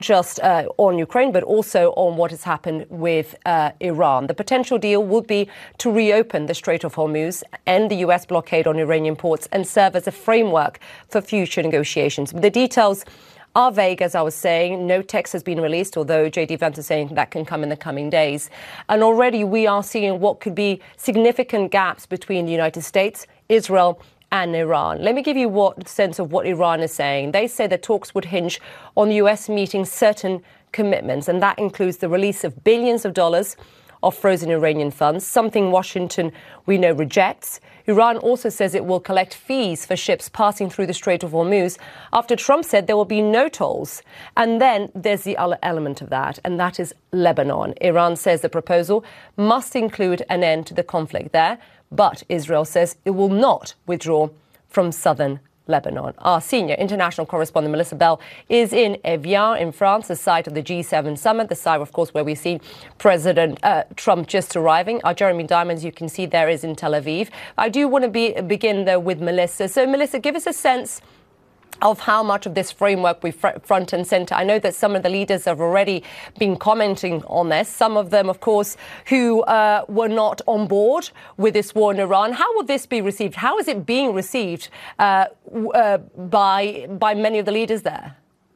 just on Ukraine, but also on what has happened with Iran. The potential deal would be to reopen the Strait of Hormuz, end the US blockade on Iranian ports, and serve as a framework for future negotiations. But the details are vague, as I was saying. No text has been released, although JD Vance is saying that can come in the coming days. And already we are seeing what could be significant gaps between the United States, Israel, and Iran. Let me give you what sense of what Iran is saying. They say that talks would hinge on the US meeting certain commitments, and that includes the release of billions of dollars of frozen Iranian funds, something Washington, we know, rejects. Iran also says it will collect fees for ships passing through the Strait of Hormuz after Trump said there will be no tolls. And then there's the other element of that, and that is Lebanon. Iran says the proposal must include an end to the conflict there, but Israel says it will not withdraw from southern Lebanon. Our senior international correspondent, Melissa Bell, is in Evian in France, the site of the G7 summit, the site, of course, where we see President Trump just arriving. Our Jeremy Diamonds, you can see there, is in Tel Aviv. I do want to begin, though, with Melissa. So, Melissa, give us a sense of how much of this framework we front and center. I know that some of the leaders have already been commenting on this. Some of them, of course, who were not on board with this war in Iran. How will this be received? How is it being received by many of the leaders there?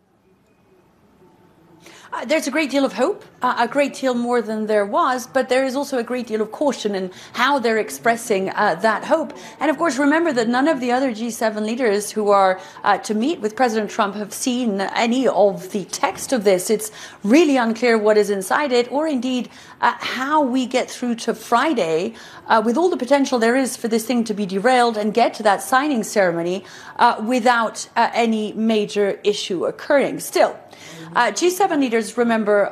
There's a great deal of hope, a great deal more than there was, but there is also a great deal of caution in how they're expressing that hope. And of course, remember that none of the other G7 leaders who are to meet with President Trump have seen any of the text of this. It's really unclear what is inside it, or indeed how we get through to Friday with all the potential there is for this thing to be derailed and get to that signing ceremony without any major issue occurring. Still, G7 leaders, remember,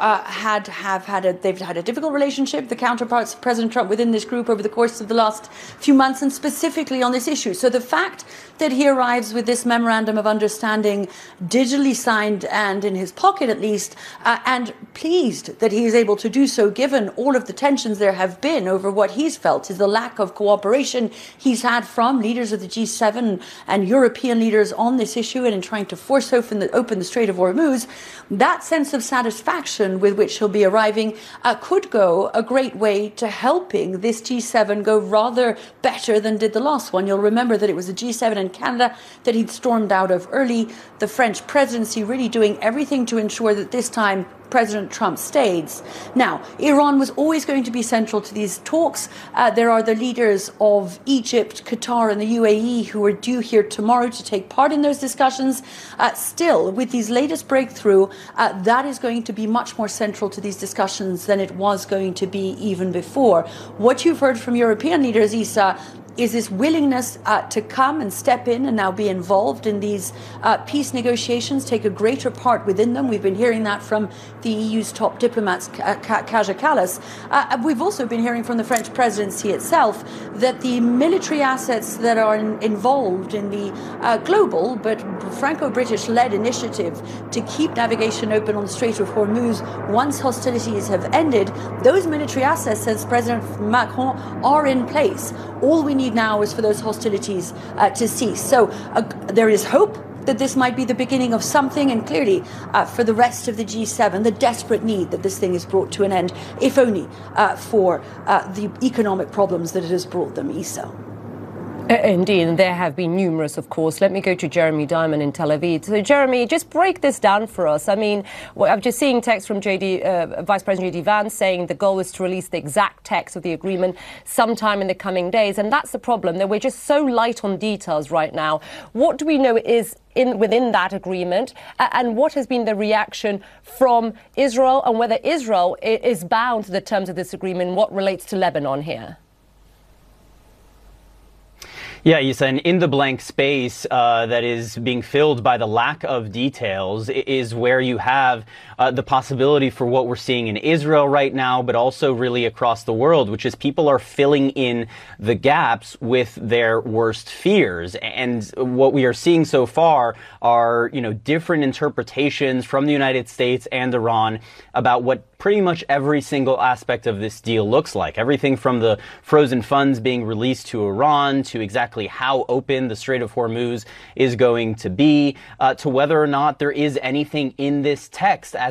they've had a difficult relationship, the counterparts of President Trump within this group over the course of the last few months, and specifically on this issue. So the fact that he arrives with this memorandum of understanding digitally signed and in his pocket at least, and pleased that he is able to do so given all of the tensions there have been over what he's felt is the lack of cooperation he's had from leaders of the G7 and European leaders on this issue and in trying to force open the Strait of Hormuz. That sense of satisfaction with which he'll be arriving could go a great way to helping this G7 go rather better than did the last one. You'll remember that it was the G7 and Canada that he'd stormed out of early, the French presidency really doing everything to ensure that this time President Trump stays. Now, Iran was always going to be central to these talks. There are the leaders of Egypt, Qatar, and the UAE who are due here tomorrow to take part in those discussions. Still, with these latest breakthrough, that is going to be much more central to these discussions than it was going to be even before. What you've heard from European leaders, Isa, is this willingness to come and step in and now be involved in these peace negotiations, take a greater part within them. We've been hearing that from the EU's top diplomats, Kaja Kallas. We've also been hearing from the French presidency itself that the military assets that are involved in the global but Franco-British-led initiative to keep navigation open on the Strait of Hormuz once hostilities have ended, those military assets, says President Macron, are in place. All we need now is for those hostilities to cease. So there is hope that this might be the beginning of something, and clearly for the rest of the G7, the desperate need that this thing is brought to an end, if only for the economic problems that it has brought them, Isa. Indeed, and there have been numerous, of course. Let me go to Jeremy Diamond in Tel Aviv. So, Jeremy, just break this down for us. I mean, I'm just seeing text from Vice President JD Vance saying the goal is to release the exact text of the agreement sometime in the coming days. And that's the problem, that we're just so light on details right now. What do we know is within that agreement, and what has been the reaction from Israel, and whether Israel is bound to the terms of this agreement, what relates to Lebanon here? Yeah, Isa, and in the blank space that is being filled by the lack of details is where you have the possibility for what we're seeing in Israel right now, but also really across the world, which is people are filling in the gaps with their worst fears. And what we are seeing so far are, different interpretations from the United States and Iran about what pretty much every single aspect of this deal looks like. Everything from the frozen funds being released to Iran to exactly exactly how open the Strait of Hormuz is going to be, to whether or not there is anything in this text as